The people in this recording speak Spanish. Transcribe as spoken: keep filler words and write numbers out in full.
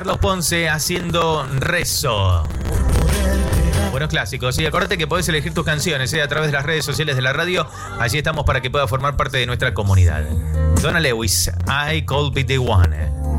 Carlos Ponce haciendo Rezo. Buenos clásicos. Y acordate que podés elegir tus canciones ¿eh? a través de las redes sociales de la radio. Allí estamos para que puedas formar parte de nuestra comunidad. Donna Lewis, I Could Be The One.